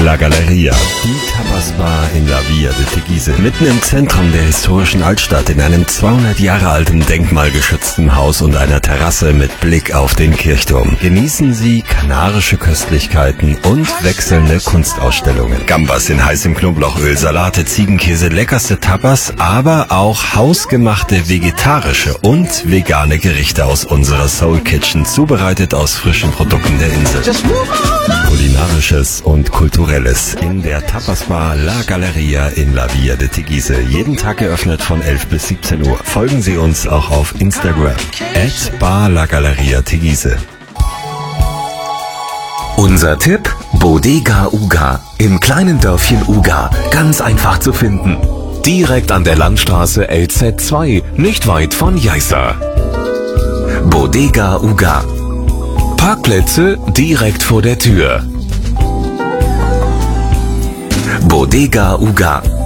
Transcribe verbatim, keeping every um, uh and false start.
La Galleria, die Tapasbar in La Via de Teguise. Mitten im Zentrum der historischen Altstadt in einem zweihundert Jahre alten denkmalgeschützten Haus und einer Terrasse mit Blick auf den Kirchturm. Genießen Sie kanarische Köstlichkeiten und wechselnde Kunstausstellungen. Gambas in heißem Knoblauchöl, Salate, Ziegenkäse, leckerste Tapas, aber auch hausgemachte vegetarische und vegane Gerichte aus unserer Soul Kitchen, zubereitet aus frischen Produkten der Insel. Kulinarisches und Kulturelles in der Tapasbar La Galleria in La Via de Teguise. Jeden Tag geöffnet von elf bis siebzehn Uhr. Folgen Sie uns auch auf Instagram at Bar La Galleria Teguise. Unser Tipp: Bodega Uga im kleinen Dörfchen Uga. Ganz einfach zu finden. Direkt an der Landstraße L Z zwei, nicht weit von Jaiza. Bodega Uga. Parkplätze direkt vor der Tür. Bodega Uga.